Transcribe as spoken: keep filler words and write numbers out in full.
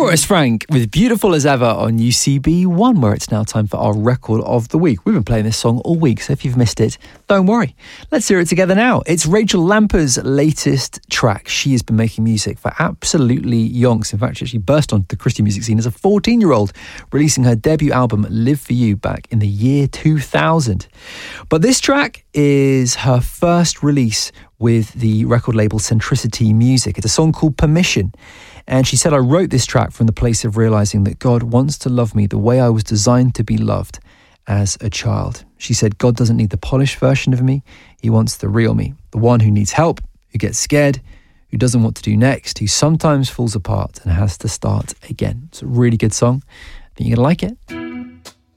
Forrest Frank with Beautiful As Ever on U C B one, where it's now time for our record of the week. We've been playing this song all week, so if you've missed it, don't worry. Let's hear it together now. It's Rachel Lamper's latest track. She has been making music for absolutely yonks. In fact, she actually burst onto the Christian music scene as a fourteen-year-old, releasing her debut album, Live For You, back in the year two thousand. But this track is her first release with the record label Centricity Music. It's a song called Permission. And she said, I wrote this track from the place of realizing that God wants to love me the way I was designed to be loved as a child. She said, God doesn't need the polished version of me. He wants the real me, the one who needs help, who gets scared, who doesn't want to do next, who sometimes falls apart and has to start again. It's a really good song. I think you're going to like it.